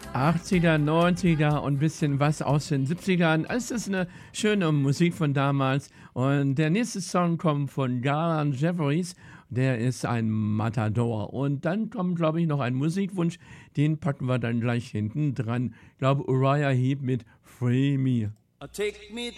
80er, 90er und ein bisschen was aus den 70ern. Es ist eine schöne Musik von damals. Und der nächste Song kommt von Garland Jeffries. Der ist ein Matador. Und dann kommt, glaube ich, noch ein Musikwunsch. Den packen wir dann gleich hinten dran. Ich glaube, Uriah Heep mit Free Me. Take me